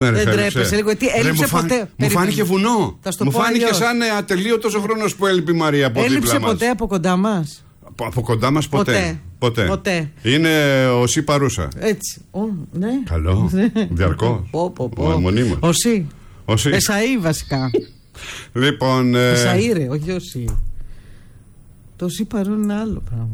μέρες. Δεν τρέπεσαι λίγο, τι έλειψε ποτέ. Μου φάνηκε βουνό. Μου φάνηκε σαν ατελείωτος ο χρόνος που έλειπε η Μαρία από δίπλα μας. Έλειψε ποτέ από κοντά μας? Από κοντά μας ποτέ. Είναι οσί παρούσα. Έτσι. Ναι. Καλό. Διαρκώς. Μονίμως. Οσί. Εσαΐ βασικά. Λοιπόν. Εσαΐ ρε, όχι οσί. Το οσί παρόν είναι άλλο πράγμα.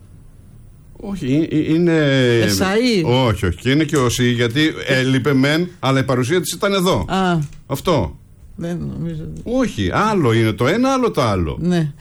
Όχι, είναι. Εσαΐ. Όχι. Και είναι και οσί γιατί έλειπε μεν, αλλά η παρουσία της ήταν εδώ. Αυτό. Δεν νομίζω. Όχι, άλλο είναι το ένα, άλλο το άλλο. Ναι.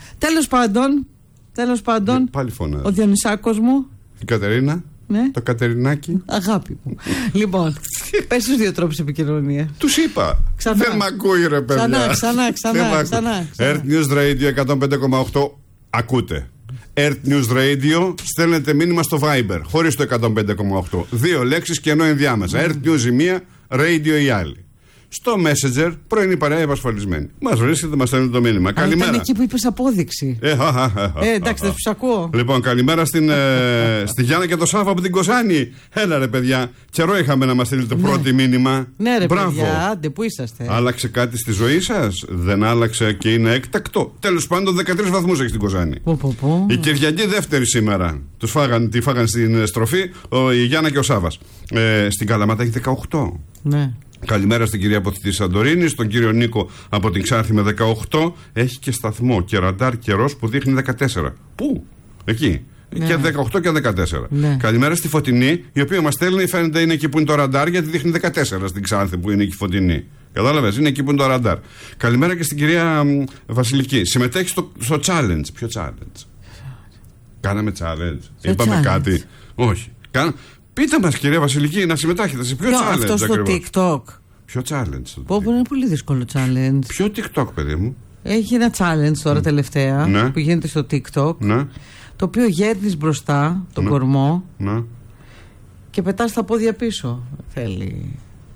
Τέλος πάντων, πάλι φωνάζει. Ο Διονυσάκος μου. Η Κατερίνα. Ναι. Το Κατερινάκι. Αγάπη μου. Λοιπόν, πες τους 2 τρόπους επικοινωνία. Τους είπα. Δεν μ' ακούει ρε παιδιά. Ξανά. Earth News Radio 105,8. Ακούτε. Earth News Radio, στέλνετε μήνυμα στο Viber χωρίς το 105,8. 2 λέξεις και ενώ ενδιάμεσα. Earth News η μία, Radio η άλλη. Στο Messenger, πρωινή παρέα επασφαλισμένη. Μας βρίσκεται, μας στέλνει το μήνυμα. Καλημέρα. Ήταν εκεί που είπες απόδειξη. Εντάξει, δεν τους ακούω. Λοιπόν, καλημέρα στη Γιάννα και το Σάβα από την Κοζάνη. Έλα ρε παιδιά, καιρό είχαμε να μας στείλετε το πρώτο μήνυμα. Ναι, ρε παιδιά, άντε, πού είσαστε. Άλλαξε κάτι στη ζωή σας? Δεν άλλαξε και είναι έκτακτο? Τέλος πάντων, 13 βαθμούς έχει στην Κοζάνη. Η Κυριακή δεύτερη σήμερα. Τη φάγαν στην στροφή η Γιάννα και ο Σάβας. Στην Καλαμάτα έχει 18. Ναι. Καλημέρα στην κυρία από τη Σαντορίνη, στον κύριο Νίκο από την Ξάρθη με 18. Έχει και σταθμό και ραντάρ καιρός που δείχνει 14. Πού? Εκεί. Ναι. Και 18 και 14. Ναι. Καλημέρα στη Φωτεινή, η οποία μας στέλνει, φαίνεται είναι εκεί που είναι το ραντάρ, γιατί δείχνει 14 στην Ξάρθη που είναι εκεί η Φωτεινή. Κατάλαβες, είναι εκεί που είναι το ραντάρ. Καλημέρα και στην κυρία Βασιλική. Συμμετέχει στο challenge. Ποιο challenge? Κάναμε challenge. Είπαμε κάτι? Όχι. Πείτε μας κυρία Βασιλική να συμμετάχετε σε ποιο challenge? Αυτό στο TikTok. Ποιο challenge? Πω είναι πολύ δύσκολο challenge. Ποιο TikTok παιδί μου? Έχει ένα challenge τώρα τελευταία, ναι, που γίνεται στο TikTok, ναι, το οποίο γέρνεις μπροστά τον κορμό, ναι, και πετάς τα πόδια πίσω. Θέλει.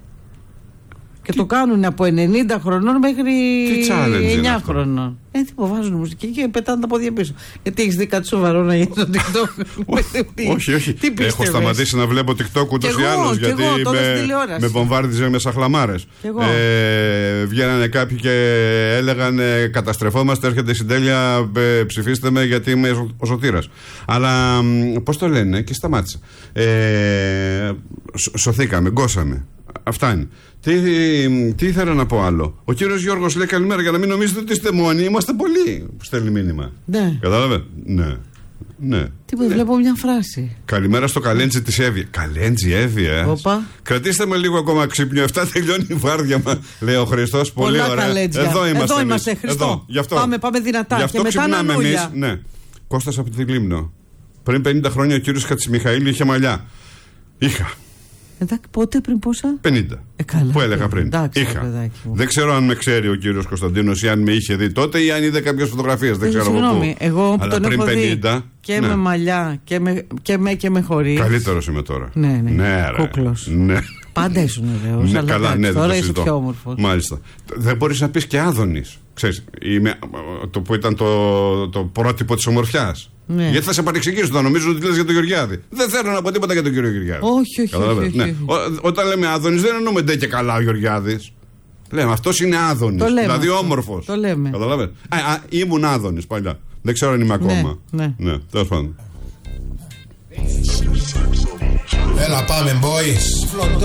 Και το κάνουν από 90 χρονών μέχρι 9 χρονών. Τι βάζουν μουσική και πετάνε τα πόδια πίσω. Γιατί έχεις δει κάτι σοβαρό να γίνει στο TikTok? Όχι. Έχω σταματήσει να βλέπω TikTok ούτως ή άλλως, γιατί με βομβάρδιζε με σαχλαμάρες. Βγαίνανε κάποιοι και έλεγαν καταστρεφόμαστε, έρχεται η συντέλεια, ψηφίστε με γιατί είμαι ο Σωτήρας. Αλλά πώς το λένε, και σταμάτησα. Σωθήκαμε, γκώσαμε. Αυτά είναι. Τι ήθελα να πω άλλο? Ο κύριος Γιώργος λέει καλημέρα, για να μην νομίζετε ότι είστε μόνοι, είμαστε πολλοί που στέλνει μήνυμα. Ναι. Κατάλαβε? Ναι. Τι βλέπω μια φράση. Καλημέρα στο Καλέντζι της Εύη. Καλέντζι Εύη, Κρατήστε με λίγο ακόμα ξύπνιο. 7 τελειώνει η βάρδια μα, λέει ο Χριστός. Πολύ ωραία. Εδώ είμαστε, Χριστό. Πάμε δυνατά. Γι' αυτό ξυπνάμε εμείς. Ναι. Κώστας από τη Λίμνο. Πριν 50 χρόνια ο κύριος Χατσιμιχαήλ είχε μαλλιά. Είχα. Εντάξει, πότε, πριν πόσα? 50. Καλά, που έλεγα πριν. Εντάξει, είχα. Δεν ξέρω αν με ξέρει ο κύριος Κωνσταντίνος ή αν με είχε δει τότε ή αν είδε κάποιες φωτογραφίες. Δεν ξέρω. Συγγνώμη, εγώ που τον έχω 50, δει και με μαλλιά και με χωρίς. Καλύτερος είμαι τώρα. Ναι. Κούκλος. Ναι. Πάντα ήσουν βέβαιος. Ναι, καλά, ναι, τώρα είσαι πιο όμορφος. Μάλιστα. Δεν μπορείς να πεις και Άδωνης. Ξέρεις, το που ήταν το πρότυπο της ομορφιάς. Ναι. Γιατί θα σε παρεξηγήσουν, θα νομίζουν ότι λες για τον Γεωργιάδη. Δεν θέλω να πω τίποτα για τον κύριο Γεωργιάδη. Όχι. Ναι. Όταν λέμε Άδωνης, δεν εννοούμε ντε και καλά ο Γεωργιάδης. Λέμε αυτός είναι Άδωνης. Δηλαδή όμορφος. Το λέμε. Καταλαβαίνετε. Ήμουν Άδωνης παλιά. Δεν ξέρω αν είμαι ακόμα. Ναι, τέλος πάντων. Έλα, πάμε, boys.